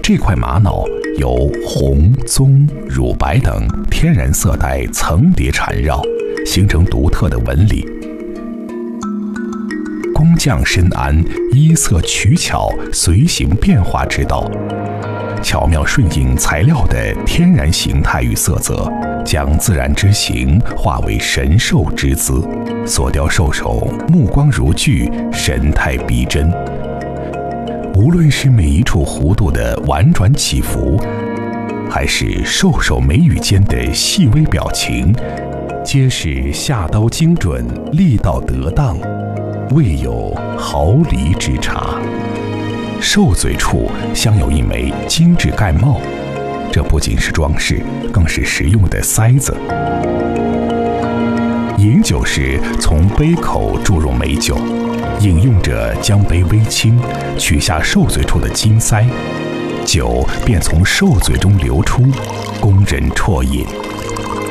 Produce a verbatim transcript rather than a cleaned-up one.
这块玛瑙由红、棕、乳白等天然色带层叠缠绕，形成独特的纹理。工匠深谙依色取巧、随形变化之道，巧妙顺应材料的天然形态与色泽，将自然之形化为神兽之姿，所雕兽首目光如炬，神态逼真。无论是每一处弧度的婉转起伏，还是兽首眉宇间的细微表情，皆是下刀精准，力道得当，未有毫厘之差。兽嘴处镶有一枚精致盖帽，这不仅是装饰，更是实用的塞子。饮酒时从杯口注入美酒，饮用者将杯微倾，取下兽嘴处的金塞，酒便从兽嘴中流出，供人啜饮。